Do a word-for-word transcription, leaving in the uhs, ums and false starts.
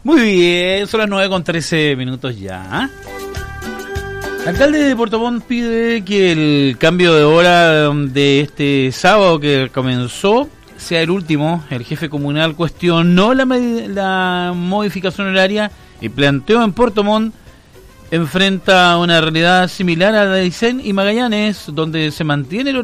Muy bien, son las nueve con trece minutos ya. El alcalde de Puerto Montt pide que el cambio de hora de este sábado que comenzó sea el último. El jefe comunal cuestionó la, la modificación horaria y planteó en Puerto Montt enfrenta una realidad similar a la de Aysén y Magallanes, donde se mantiene el